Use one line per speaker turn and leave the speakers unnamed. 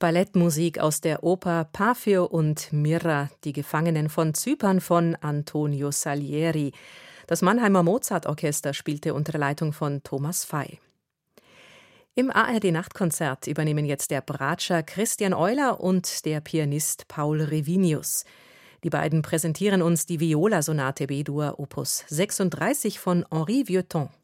Ballettmusik aus der Oper Paphnio und Myrrha, die Gefangenen von Zypern von Antonio Salieri. Das Mannheimer Mozart-Orchester spielte unter Leitung von Thomas Fey. Im ARD-Nachtkonzert übernehmen jetzt der Bratscher Christian Euler und der Pianist Paul Revinius. Die beiden präsentieren uns die Viola-Sonate B-Dur Opus 36 von Henri Vieuxtemps.